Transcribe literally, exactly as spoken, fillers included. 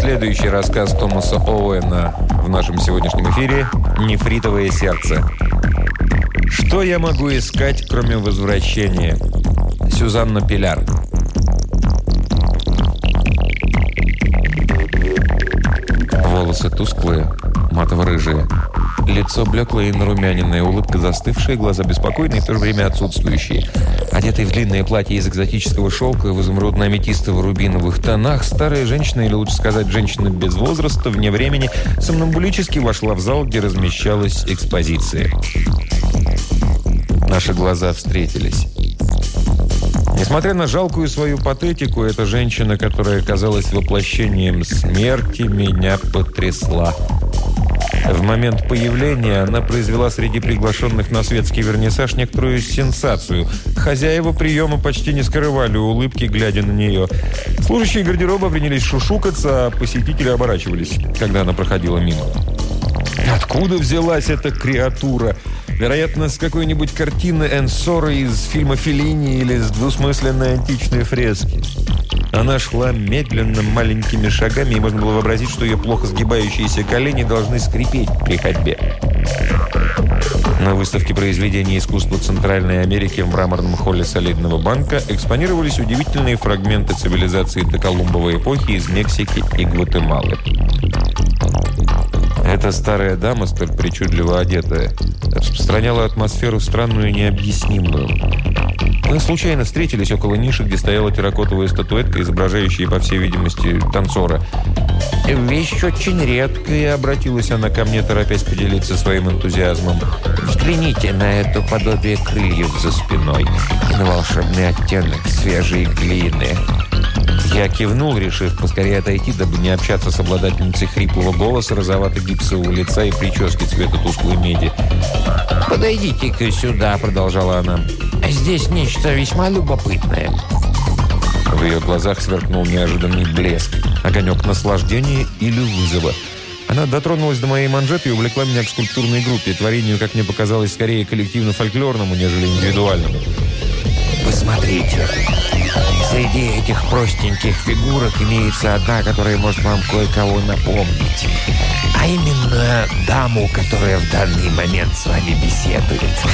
Следующий рассказ Томаса Оуэна в нашем сегодняшнем эфире «Нефритовое сердце». Что я могу искать, кроме возвращения? Сюзанна Пиляр. Волосы тусклые, матово-рыжие. Лицо блеклое и нарумяненное, улыбка застывшая, глаза беспокойные и в то же время отсутствующие. Одетый в длинное платье из экзотического шелка в изумрудно-аметистово-рубиновых тонах, старая женщина, или лучше сказать, женщина без возраста, вне времени, сомнамбулически вошла в зал, где размещалась экспозиция. Наши глаза встретились. Несмотря на жалкую свою патетику, эта женщина, которая казалась воплощением смерти, меня потрясла. В момент появления она произвела среди приглашенных на светский вернисаж некоторую сенсацию. Хозяева приема почти не скрывали улыбки, глядя на нее. Служащие гардероба принялись шушукаться, а посетители оборачивались, когда она проходила мимо. Откуда взялась эта креатура? Вероятно, с какой-нибудь картины Энсора из фильма Феллини или с двусмысленной античной фрески. Она шла медленно, маленькими шагами, и можно было вообразить, что ее плохо сгибающиеся колени должны скрипеть при ходьбе. На выставке произведений искусства Центральной Америки в мраморном холле солидного банка экспонировались удивительные фрагменты цивилизации доколумбовой эпохи из Мексики и Гватемалы. Эта старая дама, столь причудливо одетая, распространяла атмосферу странную и необъяснимую. Мы случайно встретились около ниши, где стояла терракотовая статуэтка, изображающая, по всей видимости, танцора. «Вещь очень редкая», — обратилась она ко мне, торопясь поделиться своим энтузиазмом. «Взгляните на это подобие крыльев за спиной и на волшебный оттенок свежей глины». Я кивнул, решив поскорее отойти, дабы не общаться с обладательницей хриплого голоса, розовато-гипсового лица и прически цвета тусклой меди. «Подойдите-ка сюда», — продолжала она. «Здесь нечто весьма любопытное». В ее глазах сверкнул неожиданный блеск, огонек наслаждения или вызова. Она дотронулась до моей манжеты и увлекла меня к скульптурной группе, творению, как мне показалось, скорее коллективно-фольклорному, нежели индивидуальному. «Посмотрите. Среди этих простеньких фигурок имеется одна, которая может вам кое-кого напомнить. А именно даму, которая в данный момент с вами беседует.